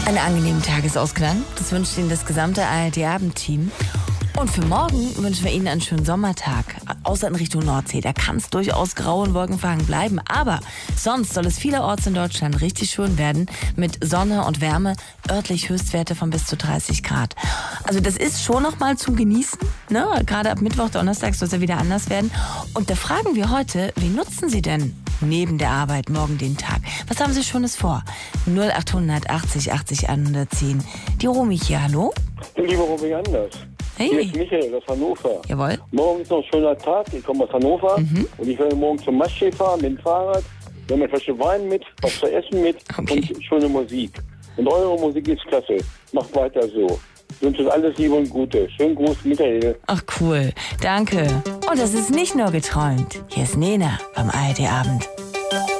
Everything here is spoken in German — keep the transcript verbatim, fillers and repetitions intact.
Einen angenehmen Tagesausklang. Das wünscht Ihnen das gesamte A R D-Abendteam. Und für morgen wünschen wir Ihnen einen schönen Sommertag. Außer in Richtung Nordsee. Da kann es durchaus grau und wolkenverhangen bleiben. Aber sonst soll es vielerorts in Deutschland richtig schön werden. Mit Sonne und Wärme. Örtlich Höchstwerte von bis zu dreißig Grad. Also das ist schon noch mal zum Genießen. Ne? Gerade ab Mittwoch, Donnerstag soll es ja wieder anders werden. Und da fragen wir heute, wie nutzen Sie denn neben der Arbeit morgen den Tag? Was haben Sie Schönes vor? null acht achtzig achtzig hundertzehn. Die Romy hier, hallo? Liebe Romy Anders. Hey. Hier ist Michael aus Hannover. Jawohl. Morgen ist noch ein schöner Tag. Ich komme aus Hannover Mhm. und ich werde morgen zum Maschsee fahren mit dem Fahrrad. Wir haben eine Flasche Wein mit, was zu essen mit Okay. und schöne Musik. Und eure Musik ist klasse. Macht weiter so. Ich wünsche euch alles Liebe und Gute. Schönen Gruß, Michael. Ach cool, danke. Und es ist nicht nur geträumt. Hier ist Nena beim A R D-Abend.